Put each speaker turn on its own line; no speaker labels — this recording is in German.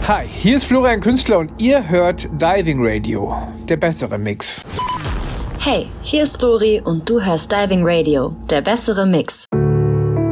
Hi, hier ist Florian Künstler und ihr hört Diving Radio, der bessere Mix.
Hey, hier ist Lori und du hörst Diving Radio, der bessere Mix.